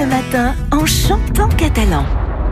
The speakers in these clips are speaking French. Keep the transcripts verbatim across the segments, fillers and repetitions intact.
le matin en chantant catalan.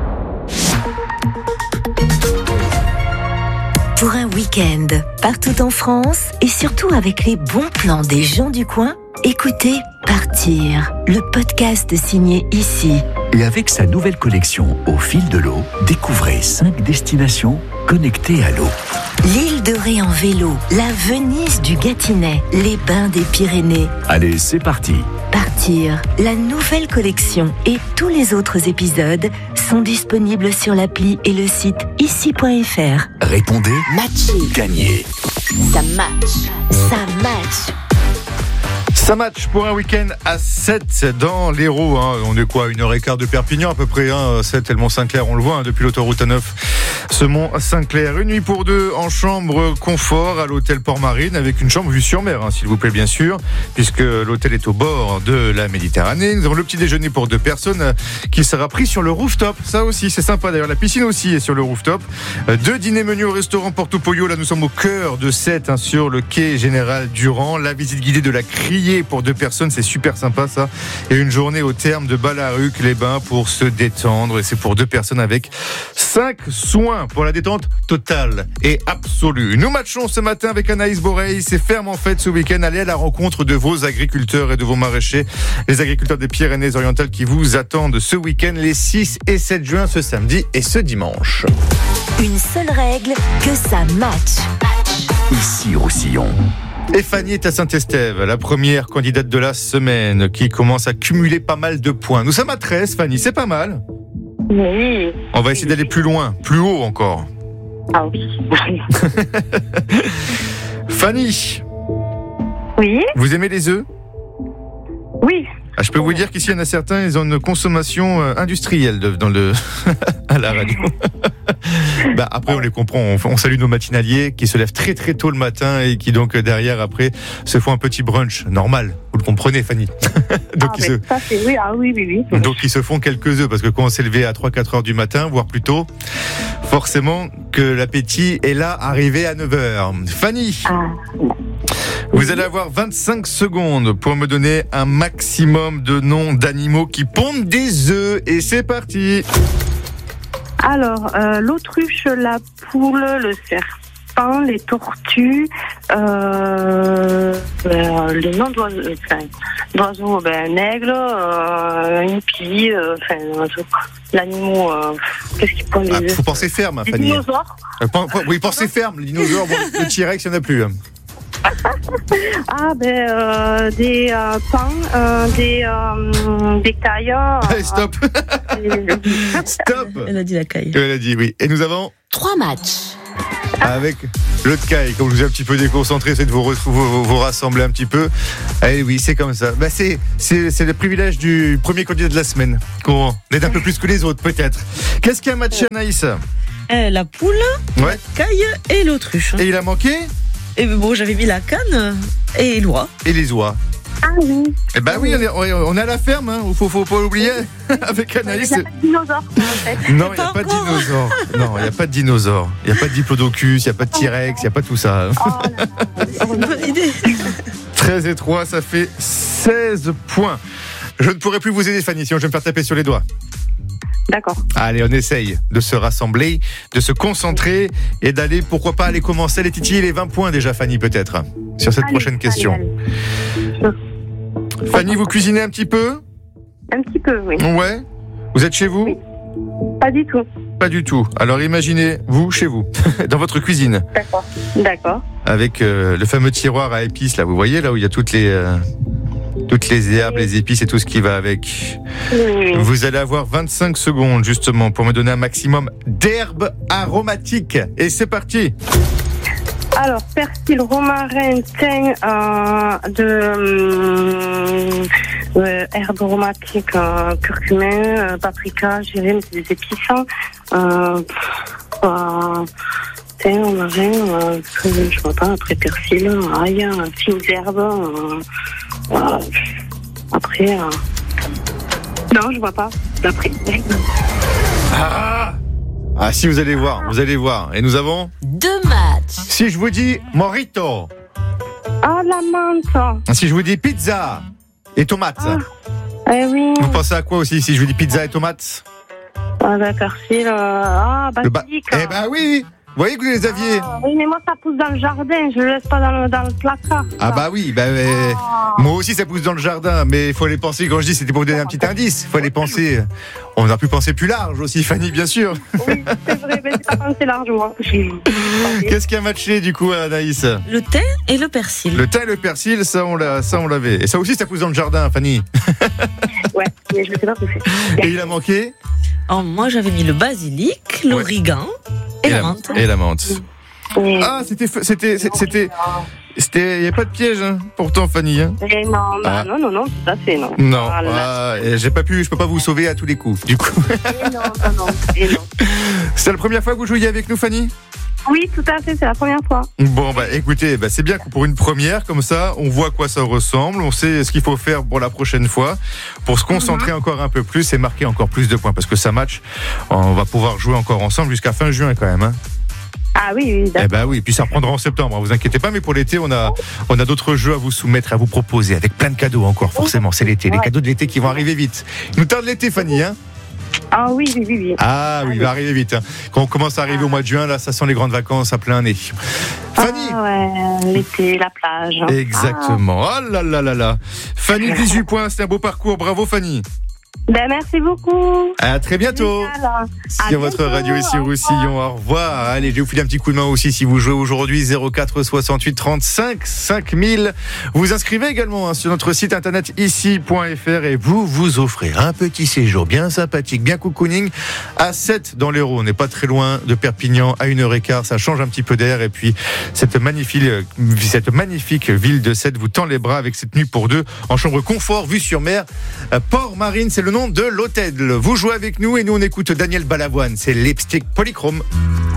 Pour un week-end, partout en France et surtout avec les bons plans des gens du coin, écoutez Partir, le podcast signé Ici. Et avec sa nouvelle collection Au fil de l'eau, découvrez cinq destinations connectées à l'eau. L'île de Ré en vélo, la Venise du Gâtinais, les bains des Pyrénées. Allez, c'est parti. Partir, la nouvelle collection et tous les autres épisodes sont disponibles sur l'appli et le site ici point f r. Répondez, Matché. gagnez. Ça match, ça match. Ça match pour un week-end à sept dans l'Hérault. Hein. On est quoi, une heure et quart de Perpignan à peu près. Hein. sept et le Mont-Saint-Clair, on le voit hein, depuis l'autoroute A neuf. Ce Mont-Saint-Clair, une nuit pour deux en chambre confort à l'hôtel Port-Marine avec une chambre vue sur mer, hein, s'il vous plaît bien sûr, puisque l'hôtel est au bord de la Méditerranée. Nous avons le petit déjeuner pour deux personnes qui sera pris sur le rooftop. Ça aussi, c'est sympa d'ailleurs. La piscine aussi est sur le rooftop. Deux dîners menus au restaurant Porto Pollo. Là, nous sommes au cœur de Sète, hein, sur le quai Général Durand. La visite guidée de la Criée pour deux personnes, c'est super sympa ça. Et une journée au terme de Balaruc, les bains pour se détendre. Et c'est pour deux personnes avec cinq soins pour la détente totale et absolue. Nous matchons ce matin avec Anaïs Borey. C'est ferme en fête ce week-end. Allez à la rencontre de vos agriculteurs et de vos maraîchers. Les agriculteurs des Pyrénées-Orientales qui vous attendent ce week-end les six et sept juin, ce samedi et ce dimanche. Une seule règle, que ça match. Ici, Roussillon. Et Fanny est à Saint-Estève, la première candidate de la semaine qui commence à cumuler pas mal de points. Nous sommes à treize, Fanny, c'est pas mal. Oui. On va essayer d'aller plus loin, plus haut encore. Ah oui. Fanny, Oui. vous aimez les œufs ? Oui. Ah, je peux vous dire qu'ici, il y en a certains, ils ont une consommation euh, industrielle de, dans le à la radio. Bah, après, on les comprend. On, on salue nos matinaliers qui se lèvent très très tôt le matin et qui donc derrière, après, se font un petit brunch normal. Vous le comprenez, Fanny. donc, Ah, ils mais se... ça, c'est oui. Ah oui, oui, oui. donc ils se font quelques œufs parce que quand on s'est levé à trois quatre heures du matin, voire plus tôt, forcément que l'appétit est là, arrivé à neuf heures. Fanny, Ah. vous allez avoir vingt-cinq secondes pour me donner un maximum de noms d'animaux qui pondent des œufs. Et c'est parti. Alors, euh, l'autruche, la poule, le serpent, les tortues, euh, euh, les noms d'oiseaux, enfin, d'oiseaux, ben, un aigle, euh, une pie, euh, enfin, l'animal, euh, qu'est-ce qui pond des Ah, œufs? faut penser ferme, Les Fanny. dinosaures. Euh, pen- pen- oui, pensez ferme. Le dinosaure, bon, le T-Rex, il n'y en a plus. Ah, ben, euh, des euh, pans, euh, des, euh, des cailles. Allez, stop. euh, Stop. Elle a dit la caille. Elle a dit oui. Et nous avons, Trois matchs. avec le Tcaï, comme je vous ai un petit peu déconcentré, c'est de vous, retrouver, vous, vous rassembler un petit peu. Eh oui, c'est comme ça. Bah, c'est, c'est, c'est le privilège du premier candidat de la semaine. Qu'on aide un peu plus que les autres, peut-être. Qu'est-ce qu'il y a matché, Anaïs ? Euh, la poule, Ouais. la caille et l'autruche. Et il a manqué ? Et bon, j'avais mis la canne et l'oie. Et les oies. Ah oui. Eh ben oui, on est, on est à la ferme, hein. Faut, faut pas oublier. Avec Anaïs. Il n'y a pas de dinosaures, en fait. Non, il n'y a Pas pas de encore. dinosaures. Non, il n'y a pas de dinosaures. Il n'y a pas de diplodocus, il n'y a pas de T-Rex, il n'y a pas tout ça. Oh, là. Bonne idée. treize et trois, ça fait seize points. Je ne pourrai plus vous aider, Fanny, sinon je vais me faire taper sur les doigts. D'accord. Allez, on essaye de se rassembler, de se concentrer et d'aller, pourquoi pas, aller commencer à les titiller les vingt points déjà, Fanny, peut-être, sur cette Allez, prochaine question. allez, allez. Fanny, vous cuisinez un petit peu ? Un petit peu, oui. Ouais. Vous êtes chez vous ? Oui. Pas du tout. Pas du tout. Alors imaginez, vous, chez vous, dans votre cuisine, D'accord. D'accord. avec euh, le fameux tiroir à épices, là, vous voyez, là où il y a toutes les... euh, toutes les herbes, les épices et tout ce qui va avec. Oui, oui. Vous allez avoir vingt-cinq secondes justement pour me donner un maximum d'herbes aromatiques. Et c'est parti. Alors, persil, romarin, thym, euh, de euh, euh, herbes aromatiques, euh, curcumin, euh, paprika, gérime, c'est des épices. Euh, euh, thym, romarin, euh, je vois pas, après persil, ail, fines herbes. Euh, euh, après, euh, non, je vois pas. D'après. Ah, ah si, vous allez voir, vous allez voir. Et nous avons Deux matchs. si je vous dis morito, Ah, la menthe. si je vous dis pizza et tomates, Ah. Eh oui. Vous pensez à quoi aussi si je vous dis pizza et tomates? Ah, le persil. Euh... Ah, Le ba- basilic. Eh ben oui. Vous voyez que vous les aviez. Ah, oui, mais moi, ça pousse dans le jardin. Je le laisse pas dans le, dans le placard. Ah bah oui, bah, euh, moi aussi ça pousse dans le jardin, mais il faut les penser, quand je dis c'était pour vous donner un petit indice, il faut les penser, on a pu penser plus large aussi Fanny bien sûr. Oui, c'est vrai, mais j'ai pas pensé largement. Qu'est-ce qui a matché du coup Anaïs? Le thym et le persil. Le thym et le persil, ça on, l'a, ça on l'avait, et ça aussi ça pousse dans le jardin Fanny. Ouais, mais je ne sais pas pousser. Et il a manqué? Oh, moi, j'avais mis le basilic, l'origan et, la menthe. Et la menthe. Et... Ah c'était, c'était, c'était, c'était, il n'y a pas de piège hein, pourtant Fanny hein. Et non, bah, Ah. non, non, non, tout à fait, non. Non, Voilà. ah, et j'ai pas pu, je peux pas vous sauver à tous les coups du coup. Et non, non, non, et non. C'est la première fois que vous jouiez avec nous Fanny? Oui, tout à fait, c'est la première fois. Bon bah écoutez, bah, c'est bien que pour une première comme ça, on voit à quoi ça ressemble, on sait ce qu'il faut faire pour la prochaine fois, pour se concentrer mm-hmm. encore un peu plus et marquer encore plus de points, parce que ça match, on va pouvoir jouer encore ensemble jusqu'à fin juin quand même. Hein. Ah oui, oui, d'accord. Eh bah oui, puis ça reprendra en septembre, hein, vous inquiétez pas, mais pour l'été on a on a d'autres jeux à vous soumettre, à vous proposer, avec plein de cadeaux encore, forcément, c'est l'été, les Ouais. cadeaux de l'été qui vont arriver vite. Il nous tarde l'été Fanny, hein. Ah oui, oui, oui, oui. Ah oui, il va arriver vite. Hein. Quand on commence à arriver au mois de juin, là, ça sent les grandes vacances à plein nez. Fanny. Ah ouais, l'été, la plage. Exactement. Oh là là là là. Fanny, dix-huit points, c'est un beau parcours. Bravo Fanny. Ben merci beaucoup. À très bientôt. Génial. À Sur votre bientôt. radio ici Roussillon. Au revoir. Allez, je vais vous filer un petit coup de main aussi si vous jouez aujourd'hui. zéro quatre soixante-huit trente-cinq cinq mille. Vous vous inscrivez également hein, sur notre site internet ici point f r et vous vous offrez un petit séjour bien sympathique, bien cocooning à Sète dans l'Hérault. On n'est pas très loin de Perpignan, à une heure quinze. Ça change un petit peu d'air et puis cette magnifique, cette magnifique ville de Sète vous tend les bras avec cette nuit pour deux en chambre confort, vue sur mer. Port-Marine, c'est le nom de l'hôtel. Vous jouez avec nous et nous on écoute Daniel Balavoine, c'est Lipstick Polychrome.